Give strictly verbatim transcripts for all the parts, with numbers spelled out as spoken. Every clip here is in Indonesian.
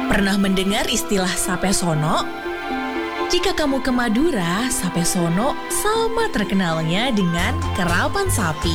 Pernah mendengar istilah sape sono? Jika kamu ke Madura, sape sono sama terkenalnya dengan kerapan sapi.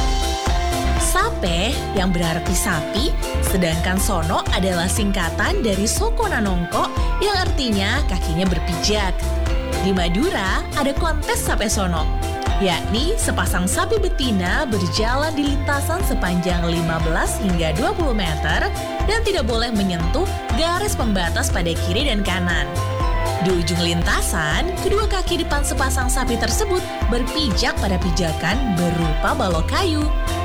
Sape yang berarti sapi, sedangkan sono adalah singkatan dari Sokona Nongko yang artinya kakinya berpijak. Di Madura ada kontes sape sono, yakni sepasang sapi betina berjalan di lintasan sepanjang lima belas hingga dua puluh meter dan tidak boleh menyentuh garis pembatas pada kiri dan kanan. Di ujung lintasan, kedua kaki depan sepasang sapi tersebut berpijak pada pijakan berupa balok kayu.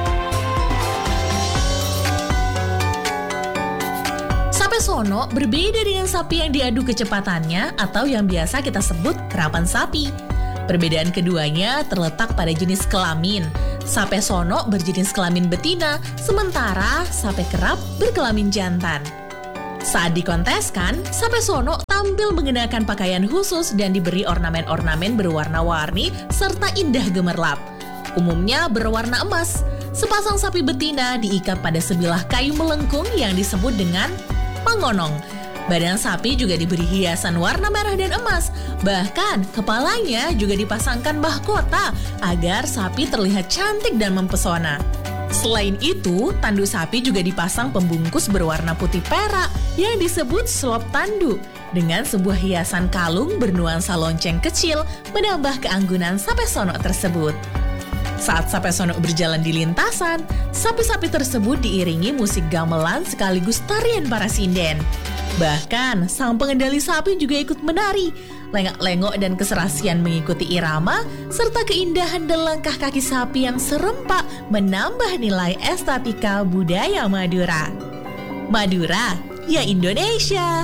Sape sono berbeda dengan sapi yang diadu kecepatannya atau yang biasa kita sebut kerapan sapi. Perbedaan keduanya terletak pada jenis kelamin. Sape sono berjenis kelamin betina, sementara sape kerap berkelamin jantan. Saat dikonteskan, sape sono tampil mengenakan pakaian khusus dan diberi ornamen-ornamen berwarna-warni serta indah gemerlap. Umumnya berwarna emas. Sepasang sapi betina diikat pada sebilah kayu melengkung yang disebut dengan pangonong. Badan sapi juga diberi hiasan warna merah dan emas. Bahkan kepalanya juga dipasangkan mahkota agar sapi terlihat cantik dan mempesona. Selain itu, tandu sapi juga dipasang pembungkus berwarna putih perak yang disebut slop tandu dengan sebuah hiasan kalung bernuansa lonceng kecil menambah keanggunan sape sono tersebut. Saat sape sono berjalan di lintasan, sapi-sapi tersebut diiringi musik gamelan sekaligus tarian para sinden. Bahkan, sang pengendali sapi juga ikut menari. Lengak-lengok dan keserasian mengikuti irama, serta keindahan dan langkah kaki sapi yang serempak menambah nilai estetika budaya Madura. Madura, ya Indonesia!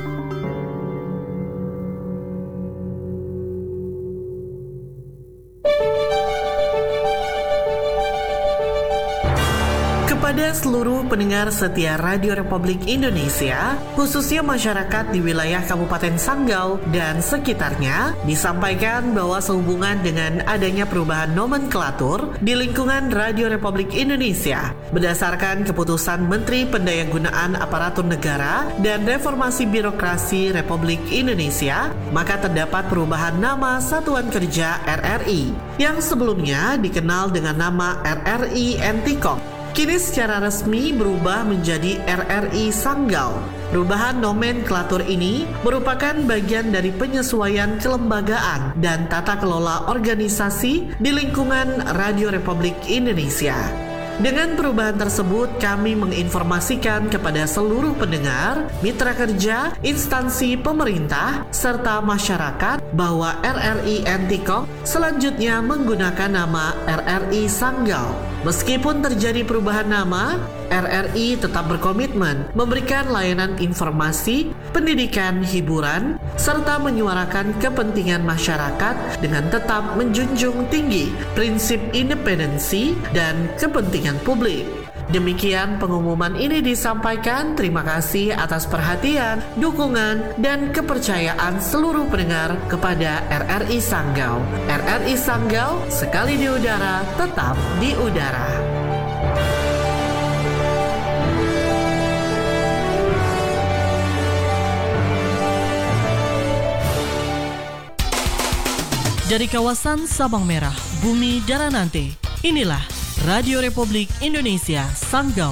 Kepada seluruh pendengar setia Radio Republik Indonesia, khususnya masyarakat di wilayah Kabupaten Sanggau dan sekitarnya, disampaikan bahwa sehubungan dengan adanya perubahan nomenklatur di lingkungan Radio Republik Indonesia, berdasarkan keputusan Menteri Pendayagunaan Aparatur Negara dan Reformasi Birokrasi Republik Indonesia, maka terdapat perubahan nama Satuan Kerja R R I, yang sebelumnya dikenal dengan nama R R I Entikong. Kini secara resmi berubah menjadi R R I Sanggau. Perubahan nomenklatur ini merupakan bagian dari penyesuaian kelembagaan dan tata kelola organisasi di lingkungan Radio Republik Indonesia. Dengan perubahan tersebut, kami menginformasikan kepada seluruh pendengar, mitra kerja, instansi pemerintah, serta masyarakat bahwa R R I Entikong selanjutnya menggunakan nama R R I Sanggau. Meskipun terjadi perubahan nama, R R I tetap berkomitmen memberikan layanan informasi, pendidikan, hiburan, serta menyuarakan kepentingan masyarakat dengan tetap menjunjung tinggi prinsip independensi dan kepentingan publik. Demikian pengumuman ini disampaikan. Terima kasih atas perhatian, dukungan, dan kepercayaan seluruh pendengar kepada R R I Sanggau. R R I Sanggau, sekali di udara, tetap di udara. Dari kawasan Sabang Merah, Bumi Daranante, inilah Radio Republik Indonesia Sanggau.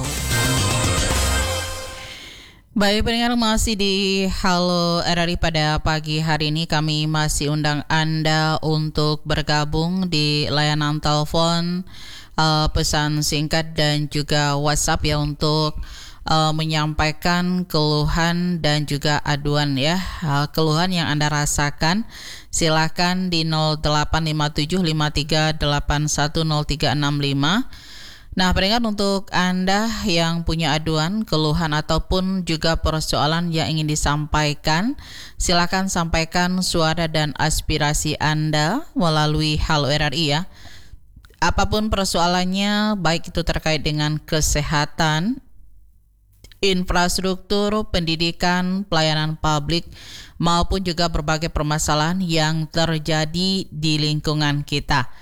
Baik pendengar, masih di Halo R R I pada pagi hari ini. Kami masih undang Anda untuk bergabung di layanan telepon, uh, pesan singkat dan juga WhatsApp ya untuk uh, menyampaikan keluhan dan juga aduan ya, uh, keluhan yang Anda rasakan. Silakan di nol delapan lima tujuh lima tiga delapan satu nol tiga enam lima. Nah, pendengar, untuk Anda yang punya aduan, keluhan ataupun juga persoalan yang ingin disampaikan, silakan sampaikan suara dan aspirasi Anda melalui Halo R R I ya. Apapun persoalannya, baik itu terkait dengan kesehatan, infrastruktur, pendidikan, pelayanan publik, maupun juga berbagai permasalahan yang terjadi di lingkungan kita.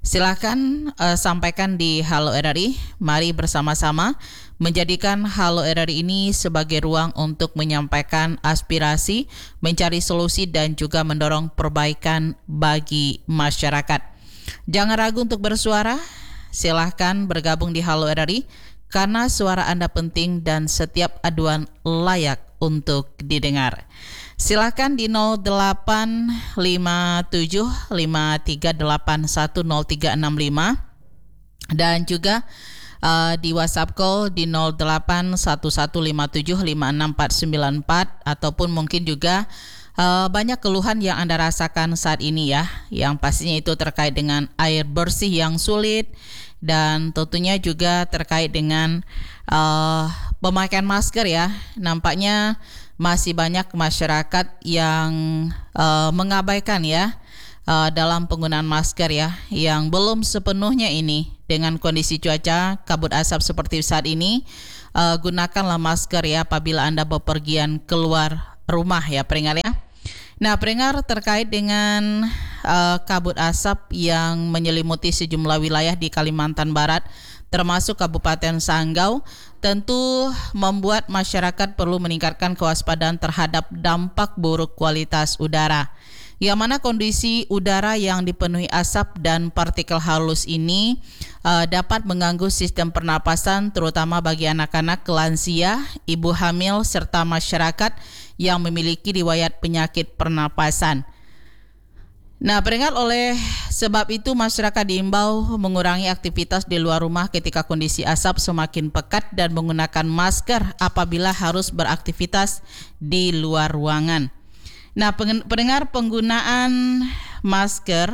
Silahkan uh, sampaikan di Halo R R I. Mari bersama-sama menjadikan Halo R R I ini sebagai ruang untuk menyampaikan aspirasi, mencari solusi dan juga mendorong perbaikan bagi masyarakat. Jangan ragu untuk bersuara. Silahkan bergabung di Halo R R I karena suara Anda penting dan setiap aduan layak untuk didengar. Silakan di nol delapan lima tujuh lima tiga delapan satu nol tiga enam lima dan juga uh, di WhatsApp call di nol delapan satu satu lima tujuh lima enam empat sembilan empat ataupun mungkin juga uh, banyak keluhan yang Anda rasakan saat ini ya, yang pastinya itu terkait dengan air bersih yang sulit dan tentunya juga terkait dengan uh, pemakaian masker ya. Nampaknya masih banyak masyarakat yang uh, mengabaikan ya uh, dalam penggunaan masker ya, yang belum sepenuhnya ini dengan kondisi cuaca kabut asap seperti saat ini. Uh, gunakanlah masker ya apabila Anda bepergian keluar rumah ya pendengar ya. Nah pendengar, terkait dengan uh, kabut asap yang menyelimuti sejumlah wilayah di Kalimantan Barat termasuk Kabupaten Sanggau, tentu membuat masyarakat perlu meningkatkan kewaspadaan terhadap dampak buruk kualitas udara. Yang mana kondisi udara yang dipenuhi asap dan partikel halus ini uh, dapat mengganggu sistem pernapasan terutama bagi anak-anak, lansia, ibu hamil serta masyarakat yang memiliki riwayat penyakit pernapasan. Nah, peringat oleh sebab itu masyarakat diimbau mengurangi aktivitas di luar rumah ketika kondisi asap semakin pekat dan menggunakan masker apabila harus beraktivitas di luar ruangan. Nah, pendengar, penggunaan masker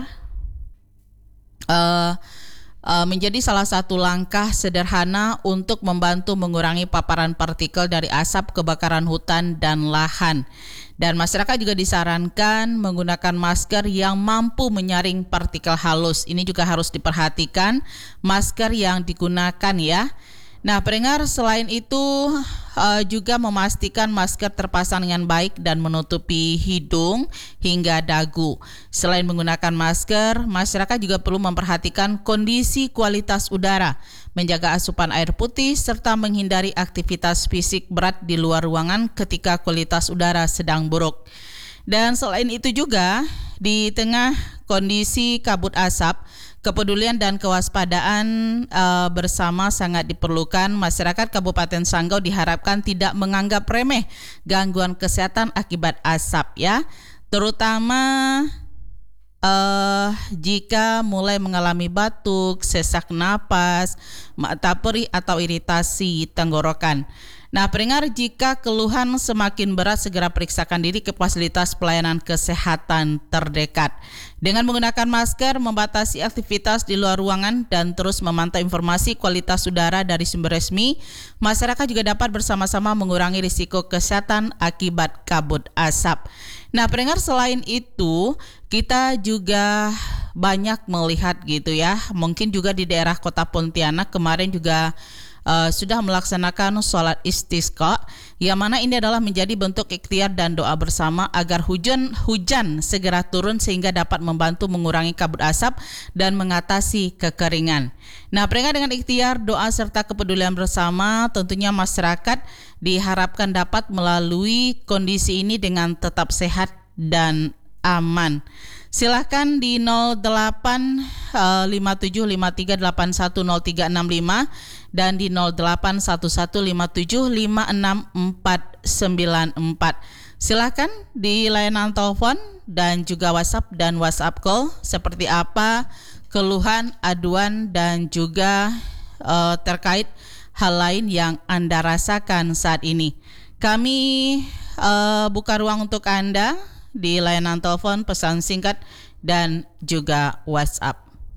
uh, uh, menjadi salah satu langkah sederhana untuk membantu mengurangi paparan partikel dari asap kebakaran hutan dan lahan. Dan masyarakat juga disarankan menggunakan masker yang mampu menyaring partikel halus. Ini juga harus diperhatikan masker yang digunakan ya. Nah, pendengar, selain itu uh, juga memastikan masker terpasang dengan baik dan menutupi hidung hingga dagu. Selain menggunakan masker, masyarakat juga perlu memperhatikan kondisi kualitas udara, menjaga asupan air putih, serta menghindari aktivitas fisik berat di luar ruangan ketika kualitas udara sedang buruk. Dan selain itu juga, di tengah kondisi kabut asap, kepedulian dan kewaspadaan uh, bersama sangat diperlukan. Masyarakat Kabupaten Sanggau diharapkan tidak menganggap remeh gangguan kesehatan akibat asap ya, terutama Uh, jika mulai mengalami batuk, sesak napas, mata perih atau iritasi tenggorokan. Nah, pendengar, jika keluhan semakin berat, segera periksakan diri ke fasilitas pelayanan kesehatan terdekat. Dengan menggunakan masker, membatasi aktivitas di luar ruangan, dan terus memantau informasi kualitas udara dari sumber resmi, masyarakat juga dapat bersama-sama mengurangi risiko kesehatan akibat kabut asap. Nah, pendengar, selain itu, kita juga banyak melihat gitu ya, mungkin juga di daerah Kota Pontianak kemarin juga uh, sudah melaksanakan sholat istisqa, yang mana ini adalah menjadi bentuk ikhtiar dan doa bersama agar hujan hujan segera turun sehingga dapat membantu mengurangi kabut asap dan mengatasi kekeringan. Nah, pendengar, dengan ikhtiar, doa serta kepedulian bersama, tentunya masyarakat diharapkan dapat melalui kondisi ini dengan tetap sehat dan aman. Silahkan di nol delapan lima tujuh lima tiga delapan satu nol tiga enam lima dan di nol delapan satu satu lima tujuh lima enam empat sembilan empat. Silahkan di layanan telepon dan juga WhatsApp dan WhatsApp call seperti apa keluhan, aduan dan juga uh, terkait hal lain yang Anda rasakan saat ini. Kami uh, buka ruang untuk Anda di layanan telepon, pesan singkat, dan juga WhatsApp.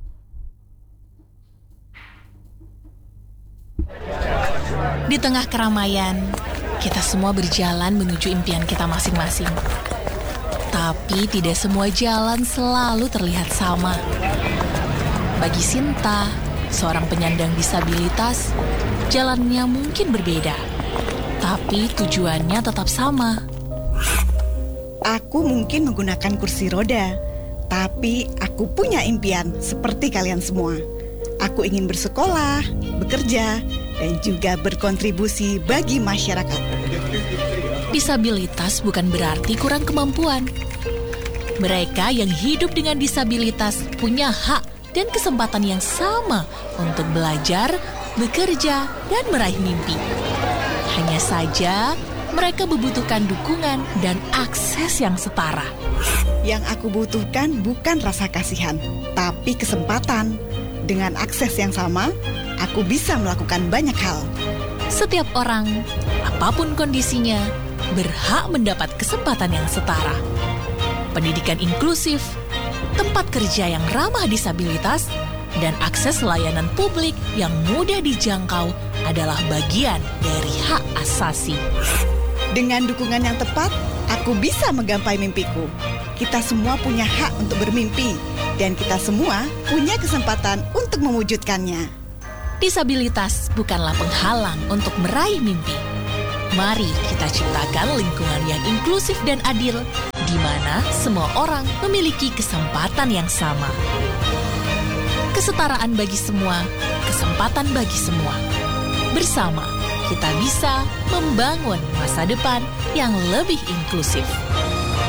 Di tengah keramaian, kita semua berjalan menuju impian kita masing-masing. Tapi tidak semua jalan selalu terlihat sama. Bagi Sinta, seorang penyandang disabilitas, jalannya mungkin berbeda, tapi tujuannya tetap sama. Aku mungkin menggunakan kursi roda, Tapi aku punya impian seperti kalian semua. Aku ingin bersekolah, bekerja, dan juga berkontribusi bagi masyarakat. Disabilitas bukan berarti kurang kemampuan. Mereka yang hidup dengan disabilitas punya hak dan kesempatan yang sama untuk belajar, bekerja, dan meraih mimpi. Hanya saja, mereka membutuhkan dukungan dan akses yang setara. Yang aku butuhkan bukan rasa kasihan, tapi kesempatan. Dengan akses yang sama, aku bisa melakukan banyak hal. Setiap orang, apapun kondisinya, berhak mendapat kesempatan yang setara. Pendidikan inklusif, tempat kerja yang ramah disabilitas, dan akses layanan publik yang mudah dijangkau adalah bagian dari hak asasi. Dengan dukungan yang tepat, aku bisa menggapai mimpiku. Kita semua punya hak untuk bermimpi, dan kita semua punya kesempatan untuk mewujudkannya. Disabilitas bukanlah penghalang untuk meraih mimpi. Mari kita ciptakan lingkungan yang inklusif dan adil, di mana semua orang memiliki kesempatan yang sama. Kesetaraan bagi semua, kesempatan bagi semua. Bersama, kita bisa membangun masa depan yang lebih inklusif.